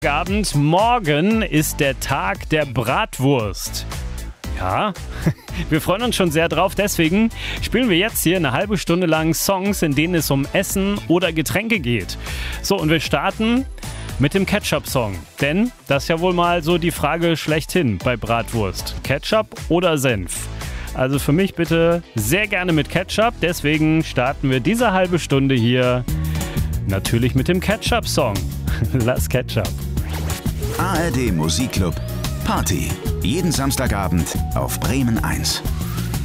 Abend, morgen ist der Tag der Bratwurst. Ja, wir freuen uns schon sehr drauf, deswegen spielen wir jetzt hier eine halbe Stunde lang Songs, in denen es um Essen oder Getränke geht. So, und wir starten mit dem Ketchup-Song, denn das ist ja wohl mal so die Frage schlechthin bei Bratwurst. Ketchup oder Senf? Also für mich bitte sehr gerne mit Ketchup, deswegen starten wir diese halbe Stunde hier natürlich mit dem Ketchup-Song. Lass Ketchup. ARD Musikclub Party. Jeden Samstagabend auf Bremen 1.